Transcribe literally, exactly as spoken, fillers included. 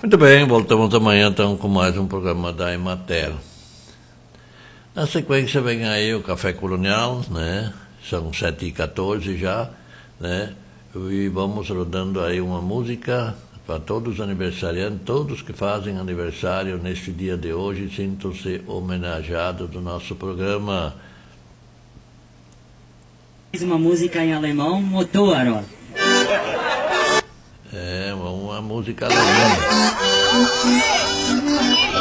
Muito bem, voltamos amanhã então com mais um programa da Emater. Na sequência vem aí o Café Colonial, né? São sete e quatorze já, né? E vamos rodando aí uma música para todos os aniversariantes, todos que fazem aniversário neste dia de hoje, sintam-se homenageados do nosso programa. Uma música em alemão, Motorrad. É, uma música alemã.